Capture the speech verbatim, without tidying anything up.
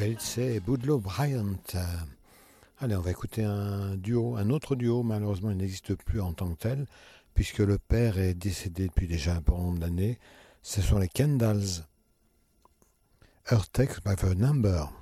Felice et Boudleaux Bryant. Allez, on va écouter un duo, un autre duo. Malheureusement, il n'existe plus en tant que tel, puisque le père est décédé depuis déjà un bon nombre d'années. Ce sont les Kendalls. Earth Takes by the Number.